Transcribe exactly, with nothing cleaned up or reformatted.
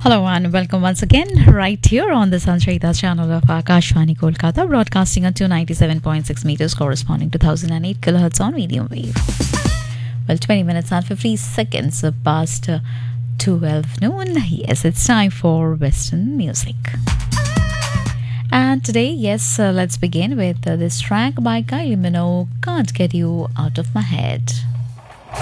Hello and welcome once again right here on the Sanchita channel of Akashvani Kolkata, broadcasting on two ninety-seven point six meters corresponding to one thousand eight kilohertz on medium wave. Well, twenty minutes and fifty seconds past uh, twelve noon. Yes, it's time for Western music. And today, yes, uh, let's begin with uh, this track by Kylie Minogue, Can't Get You Out of My Head.